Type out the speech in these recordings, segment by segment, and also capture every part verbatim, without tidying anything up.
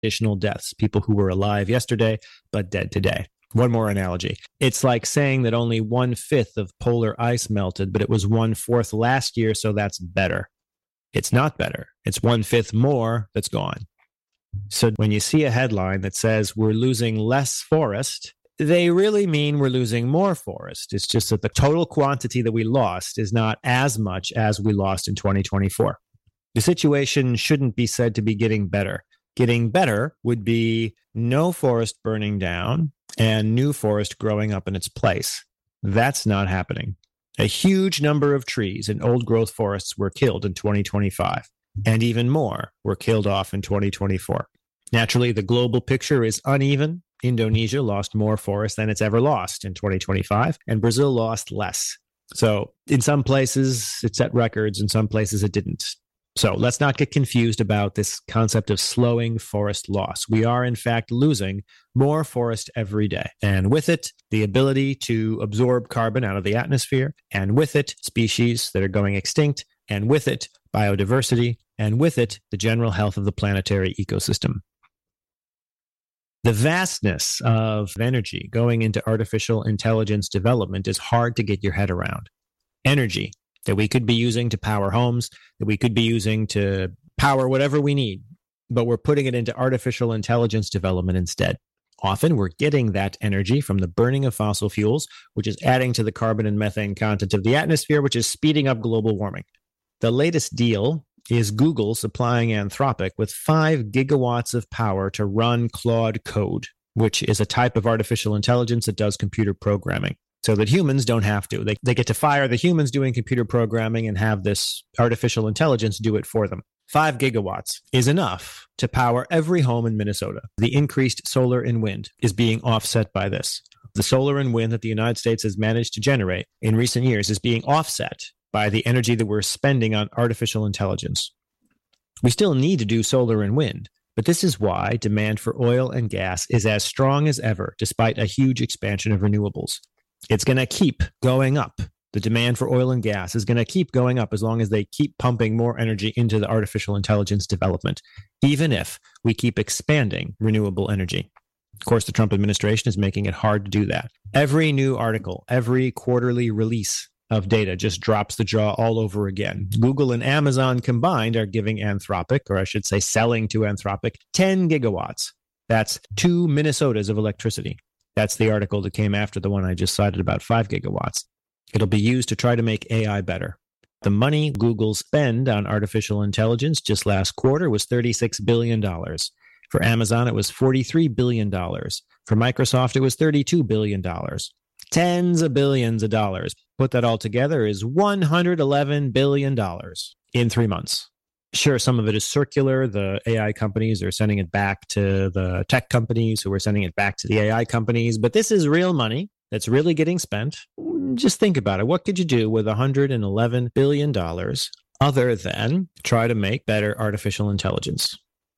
additional deaths, people who were alive yesterday but dead today. One more analogy. It's like saying that only one-fifth of polar ice melted, but it was one-fourth last year, so that's better. It's not better. It's one-fifth more that's gone. So when you see a headline that says we're losing less forest, they really mean we're losing more forest. It's just that the total quantity that we lost is not as much as we lost in twenty twenty-four. The situation shouldn't be said to be getting better. Getting better would be no forest burning down and new forest growing up in its place. That's not happening. A huge number of trees in old growth forests were killed in twenty twenty-five, and even more were killed off in twenty twenty-four. Naturally, the global picture is uneven. Indonesia lost more forest than it's ever lost in twenty twenty-five, and Brazil lost less. So in some places, it set records. In some places, it didn't. So let's not get confused about this concept of slowing forest loss. We are, in fact, losing more forest every day. And with it, the ability to absorb carbon out of the atmosphere, and with it, species that are going extinct, and with it, biodiversity, and with it, the general health of the planetary ecosystem. The vastness of energy going into artificial intelligence development is hard to get your head around. Energy that we could be using to power homes, that we could be using to power whatever we need, but we're putting it into artificial intelligence development instead. Often we're getting that energy from the burning of fossil fuels, which is adding to the carbon and methane content of the atmosphere, which is speeding up global warming. The latest deal is Google supplying Anthropic with five gigawatts of power to run Claude Code, which is a type of artificial intelligence that does computer programming, so that humans don't have to. They, they get to fire the humans doing computer programming and have this artificial intelligence do it for them. Five gigawatts is enough to power every home in Minnesota. The increased solar and wind is being offset by this. The solar and wind that the United States has managed to generate in recent years is being offset by the energy that we're spending on artificial intelligence. We still need to do solar and wind, but this is why demand for oil and gas is as strong as ever, despite a huge expansion of renewables. It's going to keep going up. The demand for oil and gas is going to keep going up as long as they keep pumping more energy into the artificial intelligence development, even if we keep expanding renewable energy. Of course, the Trump administration is making it hard to do that. Every new article, every quarterly release of data just drops the jaw all over again. Google and Amazon combined are giving Anthropic, or I should say selling to Anthropic, ten gigawatts. That's two Minnesotas of electricity. That's the article that came after the one I just cited about five gigawatts. It'll be used to try to make A I better. The money Google spent on artificial intelligence just last quarter was thirty-six billion dollars. For Amazon, it was forty-three billion dollars. For Microsoft, it was thirty-two billion dollars. Tens of billions of dollars. Put that all together is one hundred eleven billion dollars in three months. Sure, some of it is circular. The A I companies are sending it back to the tech companies who are sending it back to the A I companies. But this is real money that's really getting spent. Just think about it. What could you do with one hundred eleven billion dollars other than try to make better artificial intelligence?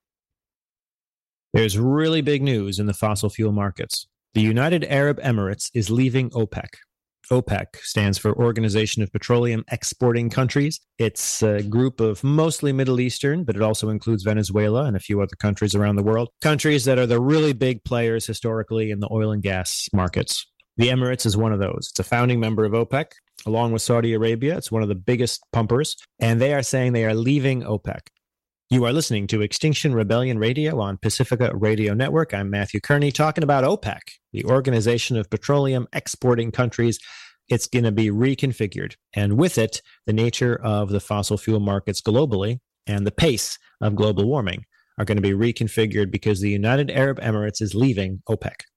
There's really big news in the fossil fuel markets. The United Arab Emirates is leaving OPEC. OPEC stands for Organization of Petroleum Exporting Countries. It's a group of mostly Middle Eastern, but it also includes Venezuela and a few other countries around the world. Countries that are the really big players historically in the oil and gas markets. The Emirates is one of those. It's a founding member of OPEC, along with Saudi Arabia. It's one of the biggest pumpers, and they are saying they are leaving OPEC. You are listening to Extinction Rebellion Radio on Pacifica Radio Network. I'm Matthew Kearney talking about OPEC, the Organization of Petroleum Exporting Countries. It's going to be reconfigured, and with it, the nature of the fossil fuel markets globally and the pace of global warming are going to be reconfigured because the United Arab Emirates is leaving OPEC.